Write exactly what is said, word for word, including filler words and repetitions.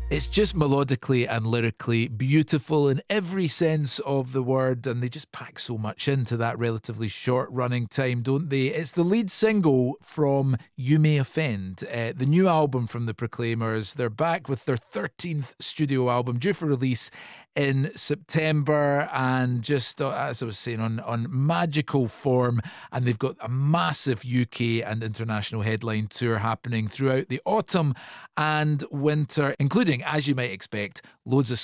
It's just melodically and lyrically beautiful in every sense of the word, and they just pack so much into that relatively short running time, don't they? It's the lead single from You May Offend, uh, the new album from the Proclaimers. They're back with their thirteenth studio album, due for release in September, and just uh, as I was saying, on, on magical form. And they've got a massive U K and international headline tour happening throughout the autumn and winter, including, as you might expect, loads of